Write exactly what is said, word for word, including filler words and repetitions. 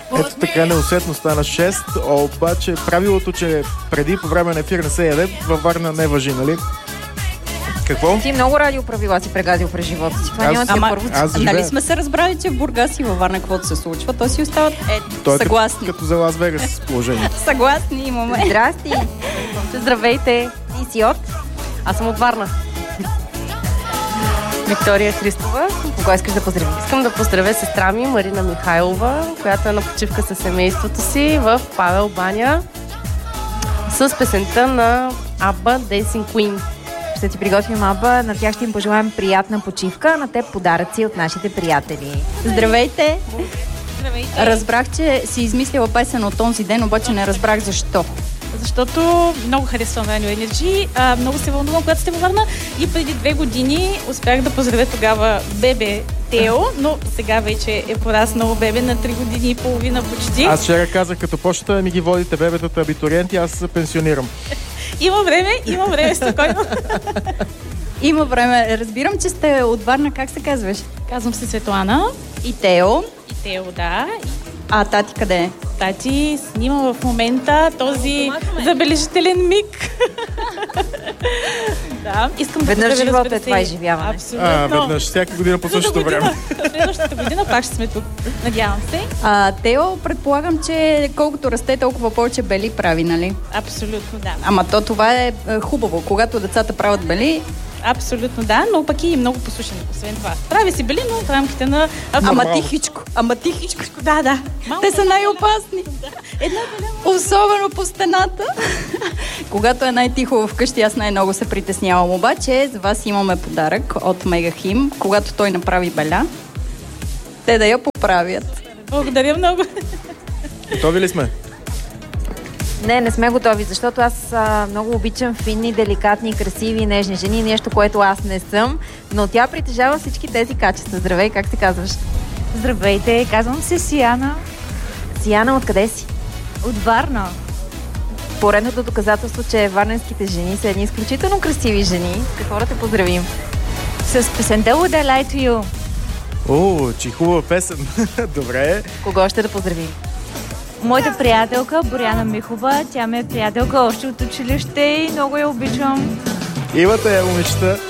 Ето така неусетно стана шест, обаче правилото, че преди по време на ефир не се яде, във Варна не важи, нали? Какво? Ти много радиоправила си прегадил през живота си. Това няма да ти е първо. Аз нали сме се разбрали, че в Бургас и във Варна каквото се случва, то си остават е, той съгласни. Е като, като за Лас Вегас положение. Съгласни имаме. Здрасти! Здравейте! Ти си от? Аз съм от Варна. Виктория Христова. Кога искаш да поздравиш? Искам да поздравя сестра ми Марина Михайлова, която е на почивка със семейството си в Павел баня с песента на Абба Dancing Queen. Ще ти приготвим Аба, на тях ще им пожелаем приятна почивка, на теб подаръци от нашите приятели. Здравейте! Здравейте! Разбрах, че си измислила песен от този ден, обаче не разбрах защо. Защото много харесвам Radio Energy, а, много се вълнувам, когато сте във Варна и преди две години успях да поздравя тогава бебе Тео, но сега вече е пораснало бебе на три години и половина почти. Аз вчера казах, като почнете да ми ги водите бебетата абитуриенти, аз се пенсионирам. Има време, има време, спокойно. Има време. Разбирам, че сте от Варна. Как се казваш? Казвам се Светлана. И Тео. И Тео, да. А тати къде е? Тати снима в момента този забележителен миг. Да, искам да веднъж поздравя, живота е това изживяване. Абсолютно. А, веднъж, всяка година по същото време. Следващата година пак ще сме тук. Надявам се. А, Тео, предполагам, че колкото расте, толкова повече бели прави, нали? Абсолютно, да. Ама то това е хубаво. Когато децата правят бели... Абсолютно, да, но пък и много посушен, освен това. Прави си бели, но в рамките на... Ама тихичко, ама тихичко. Да, да. Малко, те са най-опасни. Да. Една голяма... Особено по стената. Когато е най-тихо вкъщи, аз най-много се притеснявам. Обаче, за вас имаме подарък от Мегахим. Когато той направи беля, те да я поправят. Благодаря много. Готови ли сме? Не, не сме готови, защото аз а, много обичам финни, деликатни, красиви, нежни жени, нещо, което аз не съм, но тя притежава всички тези качества. Здравей, как се казваш? Здравейте, казвам се Сияна. Сияна, откъде си? От Варна. Поредното доказателство, че варненските жени са едни изключително красиви жени. Какво да те поздравим? С песента Would I Lie to You. О, че хубава песен. Добре. Кого ще да поздравим? Моята приятелка Боряна Михова, тя ме е приятелка още от училище и много я обичам. Имате я, момичета.